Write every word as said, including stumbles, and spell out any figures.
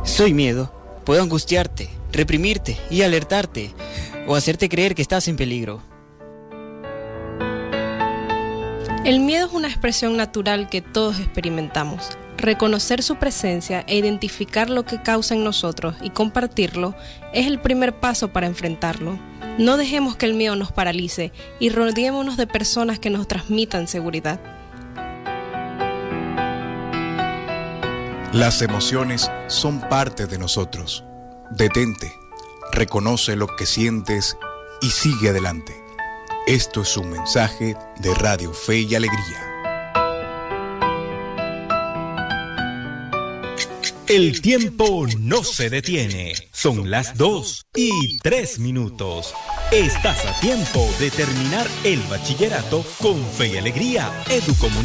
Soy miedo. Puedo angustiarte, reprimirte y alertarte, o hacerte creer que estás en peligro. El miedo es una expresión natural que todos experimentamos. Reconocer su presencia e identificar lo que causa en nosotros y compartirlo es el primer paso para enfrentarlo. No dejemos que el miedo nos paralice y rodeémonos de personas que nos transmitan seguridad. Las emociones son parte de nosotros. Detente, reconoce lo que sientes y sigue adelante. Esto es un mensaje de Radio Fe y Alegría. El tiempo no se detiene. Son las dos y tres minutos. Estás a tiempo de terminar el bachillerato con Fe y Alegría Educomunicación.